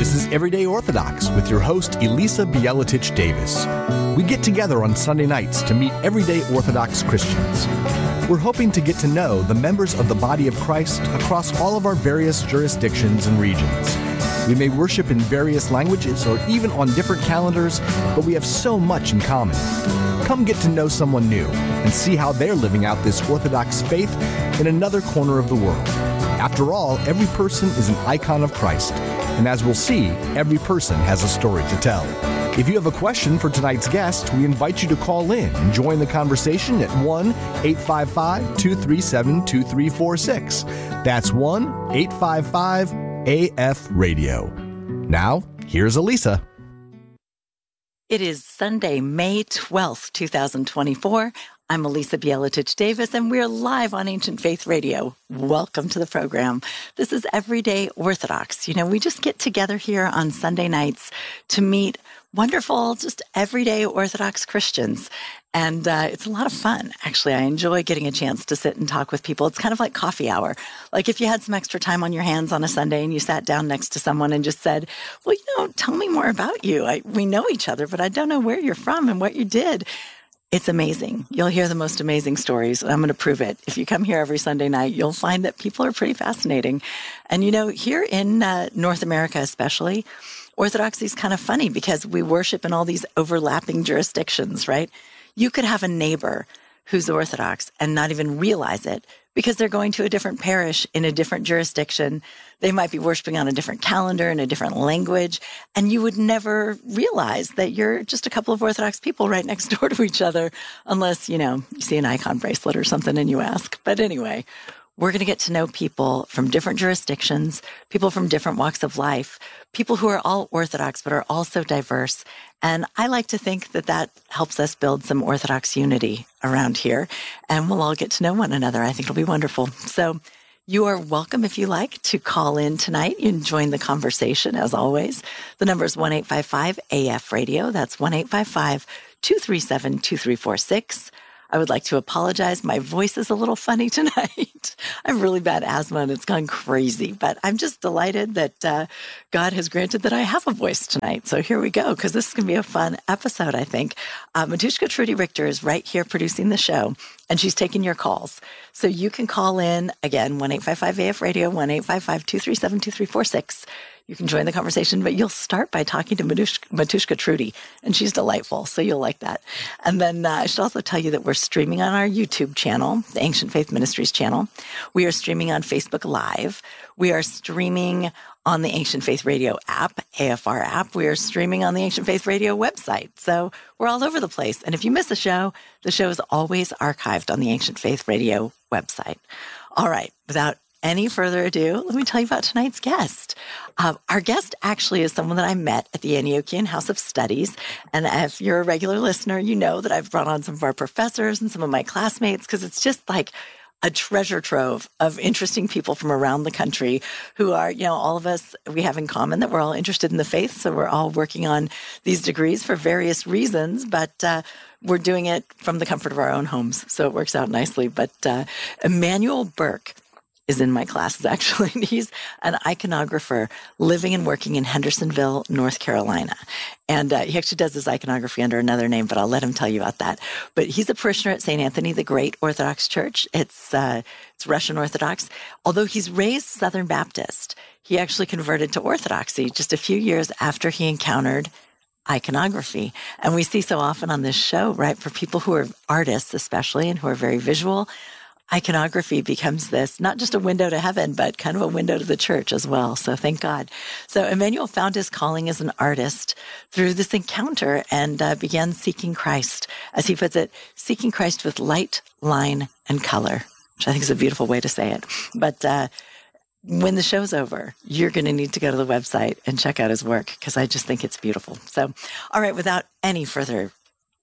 This is Everyday Orthodox with your host, Elisa Bieletich Davis. We get together on Sunday nights to meet everyday Orthodox Christians. We're hoping to get to know the members of the body of Christ across all of our various jurisdictions and regions. We may worship in various languages or even on different calendars, but we have so much in common. Come get to know someone new and see how they're living out this Orthodox faith in another corner of the world. After all, every person is an icon of Christ, and as we'll see, every person has a story to tell. If you have a question for tonight's guest, we invite you to call in and join the conversation at 1-855-237-2346. That's 1-855-AF-RADIO. Now, here's Elisa. It is Sunday, May 12th, 2024. I'm Elisa Bieletich Davis, and we're live on Ancient Faith Radio. Welcome to the program. This is Everyday Orthodox. You know, we just get together here on Sunday nights to meet wonderful, just everyday Orthodox Christians. And it's a lot of fun. Actually, I enjoy getting a chance to sit and talk with people. It's kind of like coffee hour. Like if you had some extra time on your hands on a Sunday and you sat down next to someone and just said, well, you know, tell me more about you. We know each other, but I don't know where you're from and what you did. It's amazing. You'll hear the most amazing stories, and I'm going to prove it. If you come here every Sunday night, you'll find that people are pretty fascinating. And, you know, here in North America especially, Orthodoxy is kind of funny because we worship in all these overlapping jurisdictions, right? You could have a neighbor who's Orthodox and not even realize it because they're going to a different parish in a different jurisdiction. They might be worshiping on a different calendar in a different language, and you would never realize that you're just a couple of Orthodox people right next door to each other unless, you know, you see an icon bracelet or something and you ask. But anyway, we're going to get to know people from different jurisdictions, people from different walks of life, people who are all Orthodox but are also diverse. And I like to think that that helps us build some Orthodox unity around here, and we'll all get to know one another. I think it'll be wonderful. So you are welcome, if you like, to call in tonight. You can join the conversation, as always. The number is 1-855-AF-RADIO. That's 1-855-237-2346. I would like to apologize. My voice is a little funny tonight. I have really bad asthma and it's gone crazy, but I'm just delighted that God has granted that I have a voice tonight. So here we go, because this is going to be a fun episode, I think. Matushka Trudy Richter is right here producing the show, and she's taking your calls. So you can call in, again, 1-855-AF-RADIO, 1-855-237-2346. You can join the conversation, but you'll start by talking to Matushka Trudy, and she's delightful, so you'll like that. And then I should also tell you that we're streaming on our YouTube channel, the Ancient Faith Ministries channel. We are streaming on Facebook Live. We are streaming on the Ancient Faith Radio app, AFR app. We are streaming on the Ancient Faith Radio website. So we're all over the place. And if you miss a show, the show is always archived on the Ancient Faith Radio website. All right, without any further ado, let me tell you about tonight's guest. Our guest actually is someone that I met at the Antiochian House of Studies. And if you're a regular listener, you know that I've brought on some of our professors and some of my classmates because it's just like a treasure trove of interesting people from around the country who are, you know, all of us, we have in common that we're all interested in the faith. So we're all working on these degrees for various reasons, but we're doing it from the comfort of our own homes. So it works out nicely. But Emmanuel Burke is in my classes, actually. He's an iconographer living and working in Hendersonville, North Carolina. And he actually does his iconography under another name, but I'll let him tell you about that. But he's a parishioner at St. Anthony the Great Orthodox Church. It's Russian Orthodox. Although he's raised Southern Baptist, he actually converted to Orthodoxy just a few years after he encountered iconography. And we see so often on this show, right, for people who are artists especially and who are very visual, iconography becomes this, not just a window to heaven, but kind of a window to the church as well. So thank God. So Emmanuel found his calling as an artist through this encounter and began seeking Christ. As he puts it, seeking Christ with light, line, and color, which I think is a beautiful way to say it. But when the show's over, you're going to need to go to the website and check out his work because I just think it's beautiful. So, all right, without any further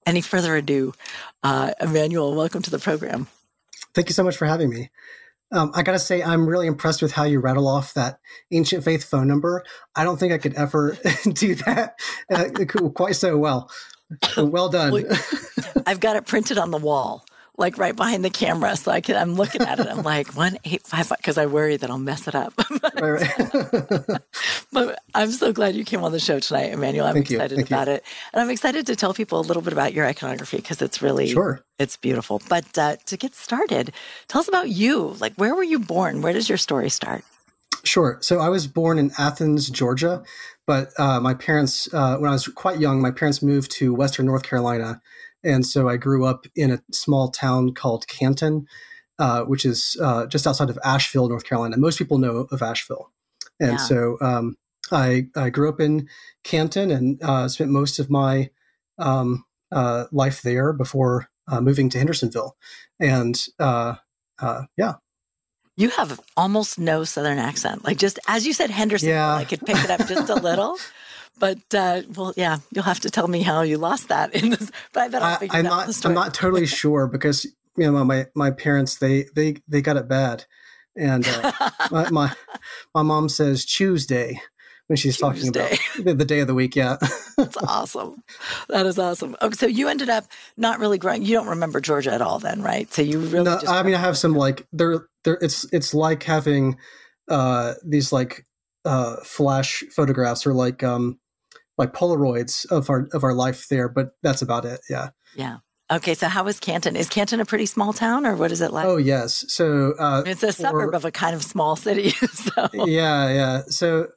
ado, Emmanuel, welcome to the program. Thank you so much for having me. I got to say, I'm really impressed with how you rattle off that Ancient Faith phone number. I don't think I could ever do that quite so well. Well done. I've got it printed on the wall. like right behind the camera. So I'm looking at it. I'm like 1855 because I worry that I'll mess it up. Right. But I'm so glad you came on the show tonight, Emmanuel. I'm excited about it. And I'm excited to tell people a little bit about your iconography because it's really, it's beautiful. But to get started, tell us about you. Like, where were you born? Where does your story start? Sure. So I was born in Athens, Georgia, but my parents, when I was quite young, my parents moved to Western North Carolina. And so I grew up in a small town called Canton, which is just outside of Asheville, North Carolina. Most people know of Asheville. And so I grew up in Canton and spent most of my life there before moving to Hendersonville. And yeah. You have almost no Southern accent. Like just as you said, Hendersonville, I could pick it up just a little. But well, yeah, you'll have to tell me how you lost that in this. But I bet I'll figure out the story. I'm not totally sure because my parents they got it bad, and my mom says Tuesday when she's talking about the day of the week. Yeah, that's awesome. That is awesome. Okay, so you ended up not really growing. You don't remember Georgia at all, then, right? So you really? No, I have some like there. It's like having these like flash photographs or like Polaroids of our life there, but that's about it. Yeah. Yeah. Okay. So how is Canton? Is Canton a pretty small town or what is it like? Oh, yes. So it's a suburb of a kind of small city. So. Yeah. So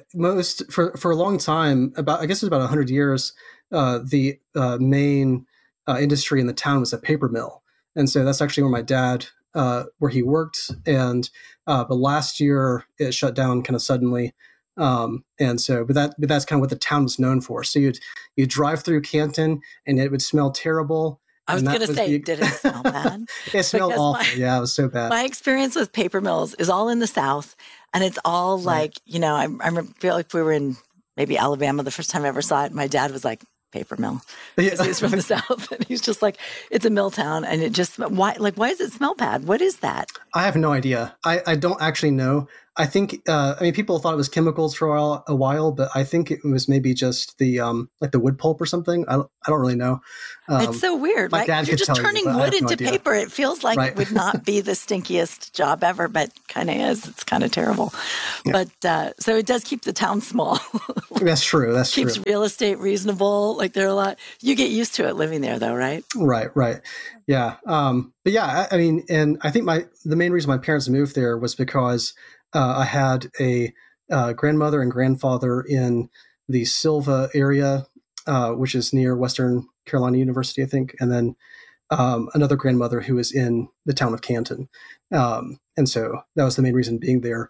for a long time, I guess it was about 100 years, the main industry in the town was a paper mill. And so that's actually where my dad, where he worked. And but last year it shut down kind of suddenly. And so, but that's kind of what the town was known for. So you'd drive through Canton and it would smell terrible. I was going to say, did it smell bad? It smelled awful. Yeah, it was so bad. My experience with paper mills is all in the South, and it's all like, I feel like we were in maybe Alabama the first time I ever saw it. My dad was like, paper mill. Because he's from the South, and he's just like, it's a mill town, and it just why does it smell bad? What is that? I have no idea. I don't actually know. I think people thought it was chemicals for a while, but I think it was maybe just the like the wood pulp or something. I don't really know. It's so weird, right? You're just turning wood into paper. It feels like it would not be the stinkiest job ever, but kind of is. It's kind of terrible. Yeah. But so it does keep the town small. That's true. That's Keeps real estate reasonable. Like there are a lot. You get used to it living there, though, right? Right. Yeah. But yeah, and I think the main reason my parents moved there was because I had a grandmother and grandfather in the Silva area, which is near Western Carolina University, I think, and then another grandmother who was in the town of Canton. And so that was the main reason being there.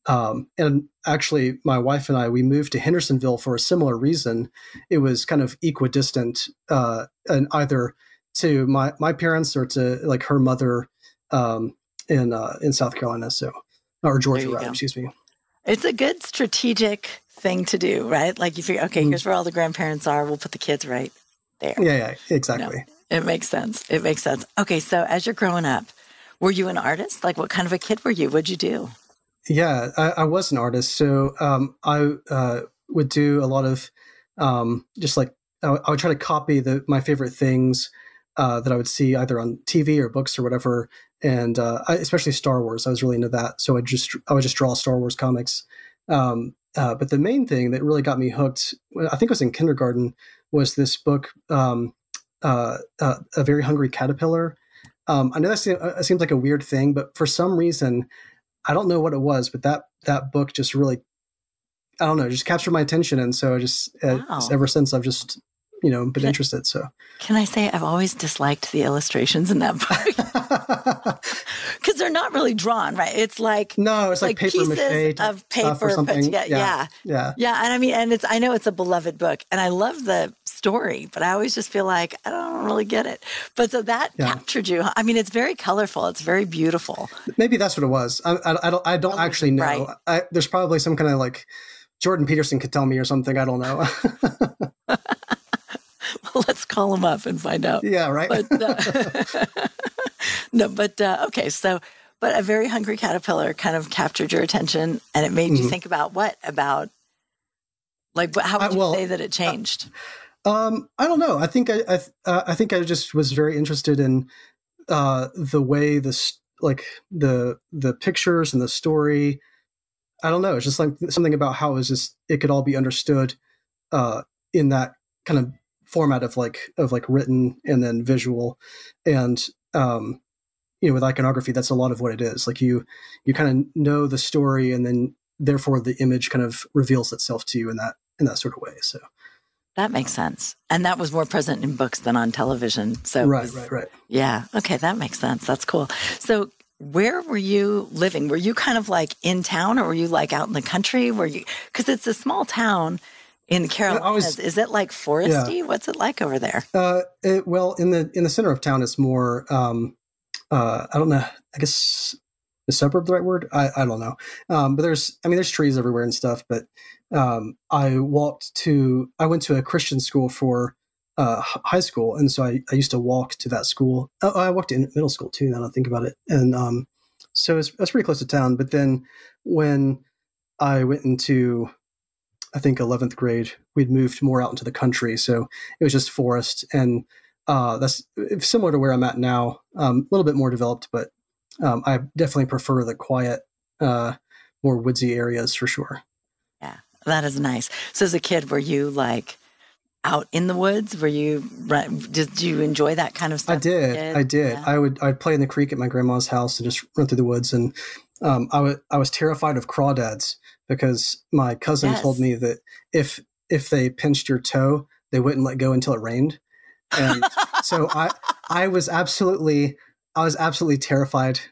And actually, my wife and I, we moved to Hendersonville for a similar reason. It was kind of equidistant, and either to my parents or to like her mother in South Carolina. So. Or Georgia, rather, excuse me. It's a good strategic thing to do, right? Like you figure, okay, here's where all the grandparents are. We'll put the kids right there. Yeah, exactly. It makes sense. Okay, so as you're growing up, were you an artist? Like what kind of a kid were you? What'd you do? Yeah, I was an artist. So I would do a lot of just like, I would try to copy my favorite things that I would see either on TV or books or whatever. And especially Star Wars, I was really into that. So I would just draw Star Wars comics. But the main thing that really got me hooked, I think it was in kindergarten, was this book, A Very Hungry Caterpillar. I know that seems like a weird thing, but for some reason, I don't know what it was, but that book just really, I don't know, just captured my attention. And so ever since I've just been interested. So can I say I've always disliked the illustrations in that book because they're not really drawn, right? It's like it's like paper pieces of paper or something. Yeah. And I know it's a beloved book, and I love the story, but I always just feel like I don't really get it. But so that captured you. I mean, it's very colorful. It's very beautiful. Maybe that's what it was. I don't actually know. Right. There's probably some kind of like Jordan Peterson could tell me or something. I don't know. Well, let's call him up and find out. Yeah, right. But okay. So, but A Very Hungry Caterpillar kind of captured your attention, and it made you think about what? About like, how would you say that it changed? I don't know. I think I just was very interested in the way this, like the pictures and the story, I don't know. It's just like something about how it could all be understood in that kind of format of like written and then visual, and with iconography, that's a lot of what it is. Like you kind of know the story, and then therefore the image kind of reveals itself to you in that sort of way. So that makes sense. And that was more present in books than on television. So right. Yeah. Okay, that makes sense. That's cool. So where were you living? Were you kind of like in town, or were you like out in the country? Because it's a small town in the Carolinas. Is it like foresty? Yeah. What's it like over there? Well, in the center of town, it's more, I don't know, I guess is suburb the right word? I don't know. But there's trees everywhere and stuff, but I went to a Christian school for high school, and so I used to walk to that school. I walked in middle school too, now that I think about it. And so that's pretty close to town. But then when I went into, I think 11th grade, we'd moved more out into the country, so it was just forest, and that's similar to where I'm at now. A little bit more developed, but I definitely prefer the quiet, more woodsy areas for sure. Yeah, that is nice. So as a kid, were you like out in the woods? Did you enjoy that kind of stuff? I did. Yeah. I'd play in the creek at my grandma's house and just run through the woods. And I was terrified of crawdads, because my cousin told me that if they pinched your toe, they wouldn't let go until it rained. And so I was absolutely terrified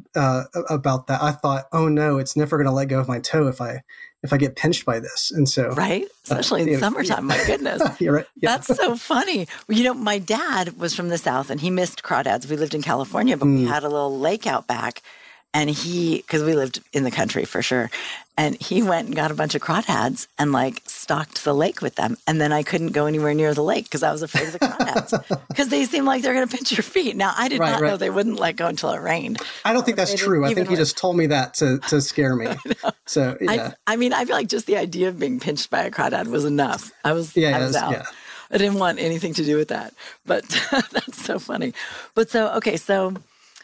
about that. I thought, oh no, it's never going to let go of my toe if I get pinched by this. And so, right, especially in summertime, my goodness. You're right. Yeah. That's so funny. My dad was from the South, and he missed crawdads. We lived in California, but we had a little lake out back, and because we lived in the country for sure, and he went and got a bunch of crawdads and like stocked the lake with them. And then I couldn't go anywhere near the lake because I was afraid of the crawdads, because they seem like they're going to pinch your feet. Now, I did not know they wouldn't let go until it rained. I don't think that's true. I think he just told me that to scare me. So, yeah. I feel like just the idea of being pinched by a crawdad was enough. I was out. Yeah. I didn't want anything to do with that. But that's so funny. But so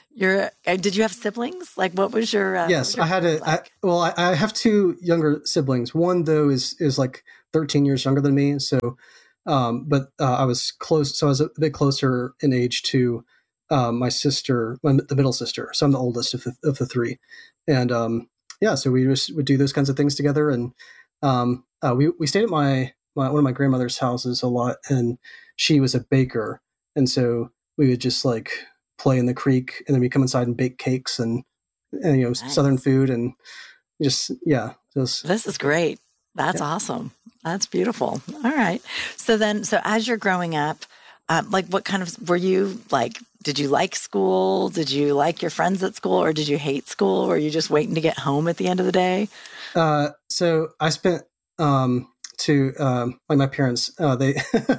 did you have siblings? Like, what was your? Yes, I had I have two younger siblings. One though is like 13 years younger than me. So, but I was close. So I was a bit closer in age to my sister, the middle sister. So I'm the oldest of the three, and so we just would do those kinds of things together. And we stayed at one of my grandmother's houses a lot, and she was a baker, and so we would just like play in the creek, and then we come inside and bake cakes and nice. Southern food, and just this is great. That's awesome. That's beautiful. All right. So as you're growing up, like what kind of were you like? Did you like school? Did you like your friends at school, or did you hate school? Or were you just waiting to get home at the end of the day? So I spent like my parents, they,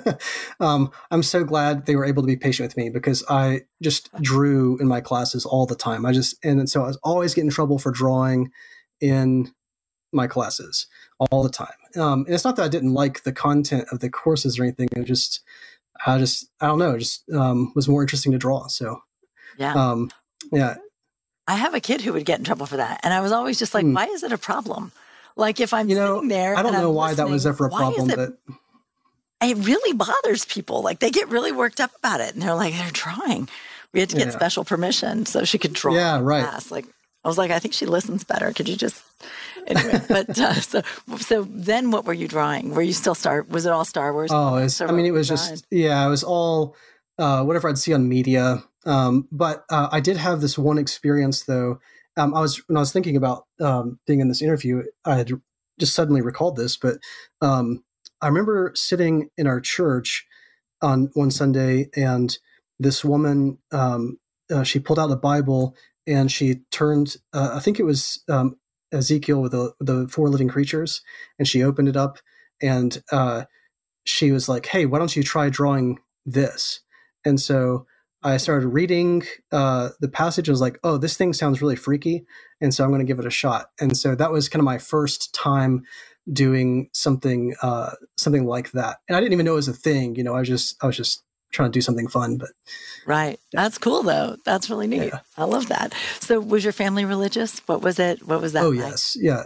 I'm so glad they were able to be patient with me, because I just drew in my classes all the time. And so I was always getting in trouble for drawing in my classes all the time. And it's not that I didn't like the content of the courses or anything. I don't know, was more interesting to draw. So, yeah. I have a kid who would get in trouble for that. And I was always just like, why is it a problem? Like if I'm sitting there, I don't know why that was ever a problem, but it really bothers people. Like they get really worked up about it, and they're drawing. We had to get special permission so she could draw. Yeah, right. Class. Like I was like, I think she listens better. Could you just anyway? But so then, what were you drawing? Were you still Was it all Star Wars? Oh, it was all whatever I'd see on media. But I did have this one experience though. When I was thinking about being in this interview, I had just suddenly recalled this, but I remember sitting in our church on one Sunday, and this woman, she pulled out a Bible and she turned, I think it was Ezekiel with the four living creatures, and she opened it up, and she was like, "Hey, why don't you try drawing this?" And so I started reading the passage. I was like, oh, this thing sounds really freaky, and so I'm going to give it a shot. And so that was kind of my first time doing something like that. And I didn't even know it was a thing. I was just trying to do something fun. But Right. That's cool though. That's really neat. yeah. I love that. So was your family religious? What was it? What was that Oh like? yes, yeah.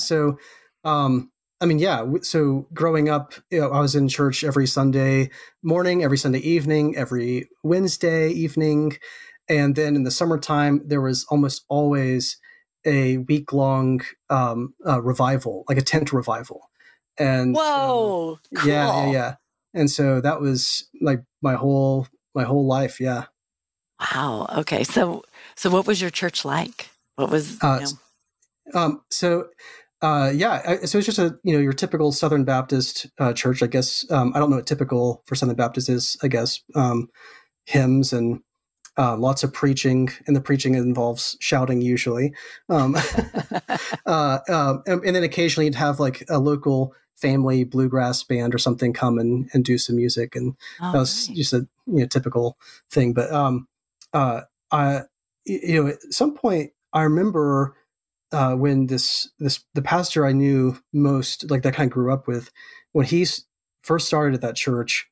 I mean, yeah. So growing up, I was in church every Sunday morning, every Sunday evening, every Wednesday evening, and then in the summertime, there was almost always a week-long revival, like a tent revival. And Whoa, yeah, cool. and so that was like my whole life. Yeah. Wow. Okay. So what was your church like? What was, Uh, so so it's just your typical Southern Baptist church, I guess. I don't know what typical for Southern Baptist is, I guess. Hymns and lots of preaching, and the preaching involves shouting usually. And then occasionally you'd have like a local family bluegrass band or something come and do some music, and that was great. just a typical thing. But at some point I remember when the pastor I knew most, like that kind of grew up with, when he first started at that church,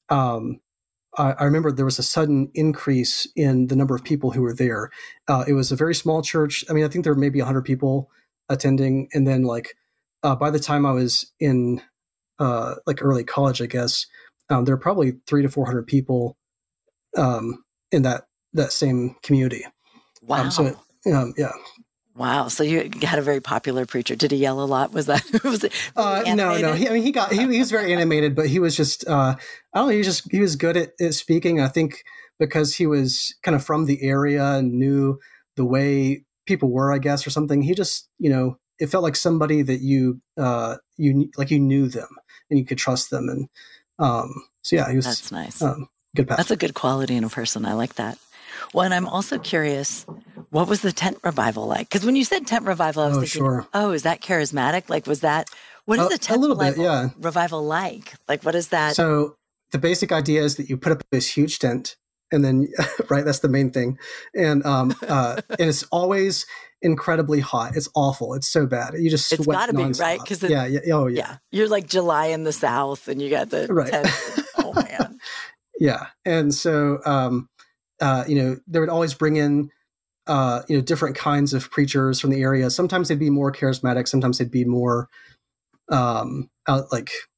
I remember there was a sudden increase in the number of people who were there. It was a very small church. I mean, I think there were maybe 100 people attending, and then by the time I was in early college, I guess there were probably 300 to 400 people in that same community. Wow. Yeah. Wow. So you had a very popular preacher. Did he yell a lot? Was that, was it? No. He was very animated, but he was just, I don't know. He was good at speaking. I think because he was kind of from the area and knew the way people were, I guess, or something. He just, it felt like somebody that you knew them and you could trust them. And, so yeah, he was, that's nice. Good pastor. That's a good quality in a person. I like that. Well, and I'm also curious, what was the tent revival like? Because when you said tent revival, I was thinking, sure. is that charismatic? Like, what is the tent revival like? Like, what is that? So the basic idea is that you put up this huge tent, and then, right, that's the main thing. And and it's always incredibly hot. It's awful. It's so bad. You just sweat. It's got to be, nonstop. right? Because yeah. You're like July in the South, and you got the tent. Oh, man. Yeah. And so, they would always bring in, different kinds of preachers from the area. Sometimes they'd be more charismatic. Sometimes they'd be more,